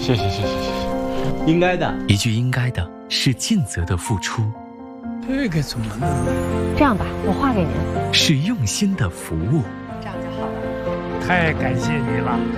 谢谢，应该的。 一句应该的是尽责的付出， 这个怎么弄？ 这样吧，我画给您。 是用心的服务。 这样就好了。 太感谢你了。